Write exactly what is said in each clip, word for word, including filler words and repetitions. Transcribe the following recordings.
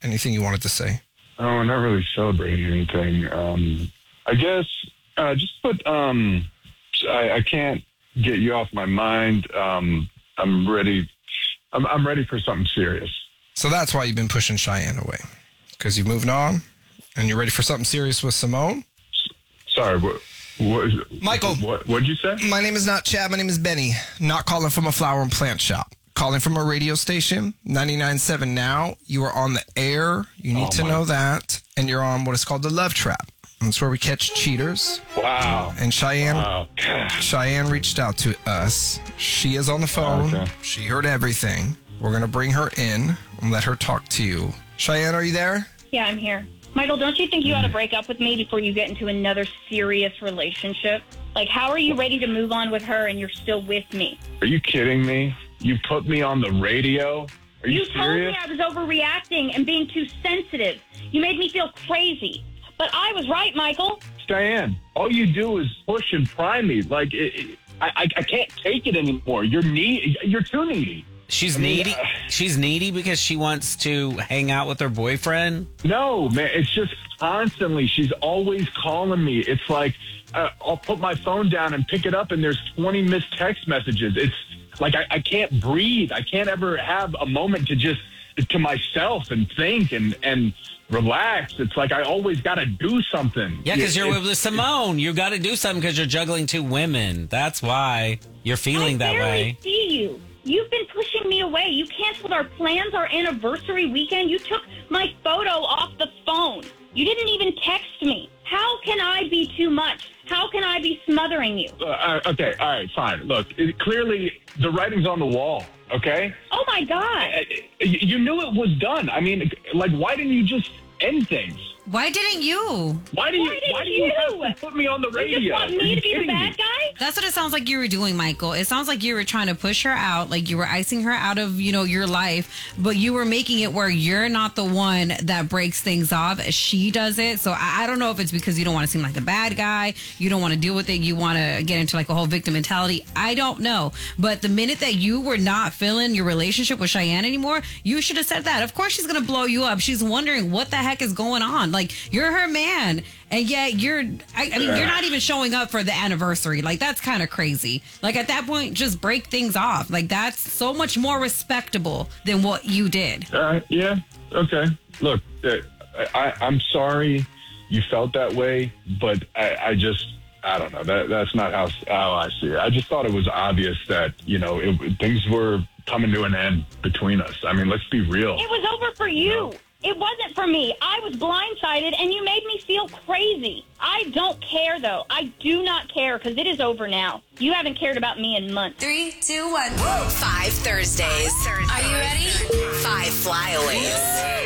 anything you wanted to say? Oh, not really celebrating anything. Um, I guess uh, just put, um, I, I can't get you off my mind. Um, I'm ready. I'm, I'm ready for something serious. So that's why you've been pushing Cheyenne away, because you've moved on and you're ready for something serious with Simone? Sorry, what, what Michael. What what'd you say? My name is not Chad. My name is Benny. Not calling from a flower and plant shop. Calling from a radio station, ninety-nine point seven Now. You are on the air. You need Oh, to my- know that. And you're on what is called the Love Trap. That's where we catch cheaters. Wow. And Cheyenne, Wow. Cheyenne reached out to us. She is on the phone. Okay. She heard everything. We're going to bring her in and let her talk to you. Cheyenne, are you there? Yeah, I'm here. Michael, don't you think you ought to break up with me before you get into another serious relationship? Like, how are you ready to move on with her and you're still with me? Are you kidding me? You put me on the radio? Are you, You serious? told me I was overreacting and being too sensitive. You made me feel crazy. But I was right, Michael. Diane, all you do is push and pry me. Like, it, it, I, I I can't take it anymore. You're need, You're too needy. She's I mean, needy. uh, She's needy because she wants to hang out with her boyfriend. No, man, it's just constantly. She's always calling me. It's like uh, I'll put my phone down and pick it up, and there's twenty missed text messages. It's like I, I can't breathe. I can't ever have a moment to just to myself and think and and relax. It's like I always got to do something. Yeah, because you're It's- with Simone. You got to do something because you're juggling two women. That's why you're feeling I that barely way. see you. You've been pushing me away. You canceled our plans, our anniversary weekend. You took my photo off the phone. You didn't even text me. How can I be too much? How can I be smothering you? Uh, uh, okay, all right, fine. Look, it, clearly the writing's on the wall. Okay. Oh, my God. Uh, You knew it was done. I mean, like, why didn't you just end things? Why didn't you? Why do you? Why didn't Why do you, you? have to put me on the radio? You just want Are me you to be the kidding bad me? guy? That's what it sounds like you were doing, Michael. It sounds like you were trying to push her out, like you were icing her out of, you know, your life, but you were making it where you're not the one that breaks things off. She does it. So I, I don't know if it's because you don't want to seem like the bad guy. You don't want to deal with it. You want to get into like a whole victim mentality. I don't know. But the minute that you were not feeling your relationship with Cheyenne anymore, you should have said that. Of course she's going to blow you up. She's wondering what the heck is going on. Like, you're her man. And yet you're, I, I mean, you're not even showing up for the anniversary. Like, that's kind of crazy. Like, at that point, just break things off. Like, that's so much more respectable than what you did. Uh, yeah. Okay. Look, uh, I, I'm sorry you felt that way, but I, I just, I don't know. That that's not how how I see it. I just thought it was obvious that you know it, things were coming to an end between us. I mean, let's be real. It was over for you. No. It wasn't for me. I was blindsided, and you made me feel crazy. I don't care, though. I do not care, because it is over now. You haven't cared about me in months. Three, two, one. Five Thursdays. Are you ready? Five flyaways.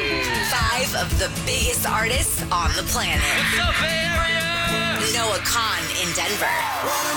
Five of the biggest artists on the planet. Noah Khan in Denver.